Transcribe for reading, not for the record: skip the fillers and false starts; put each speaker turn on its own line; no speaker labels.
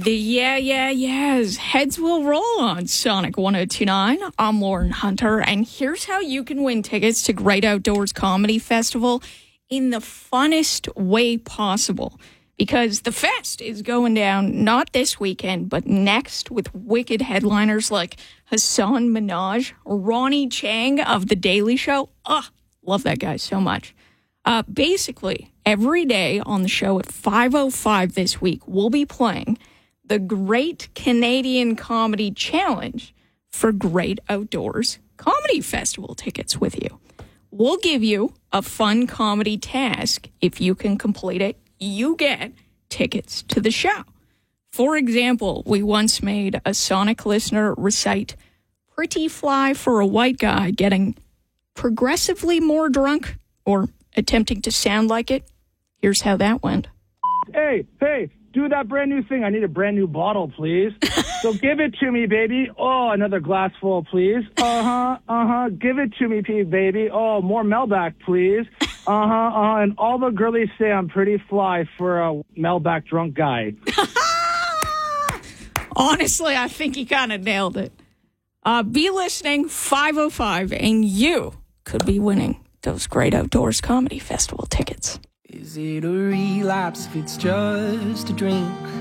The yeahs. Heads will roll on Sonic 102.9. I'm Lauren Hunter, and here's how you can win tickets to Great Outdoors Comedy Festival in the funnest way possible. Because the fest is going down not this weekend, but next with wicked headliners like Hassan Minhaj, Ronnie Chang of The Daily Show. Love that guy so much. Basically, every day on the show at 5:05 this week, we'll be playing the Great Canadian Comedy Challenge for Great Outdoors Comedy Festival tickets with you. We'll give you a fun comedy task. If you can complete it, you get tickets to the show. For example, we once made a Sonic listener recite Pretty Fly for a White Guy getting progressively more drunk or attempting to sound like it. Here's how that went.
Hey, do that brand new thing. I need a brand new bottle, please. So give it to me, baby. Oh, another glass full, please. Give it to me, baby. Oh, more Melback, please. And all the girlies say I'm pretty fly for a Melback drunk guy.
Honestly, I think he kind of nailed it. Be listening 5:05, and you could be winning those Great Outdoors Comedy Festival tickets.
Is it a relapse if it's just a drink?